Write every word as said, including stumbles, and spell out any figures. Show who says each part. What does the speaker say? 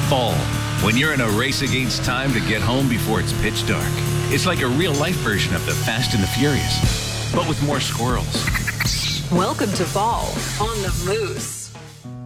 Speaker 1: Fall, when you're in a race against time to get home before it's pitch dark. It's like a real-life version of the Fast and the Furious, but with more squirrels.
Speaker 2: Welcome to fall on the Moose.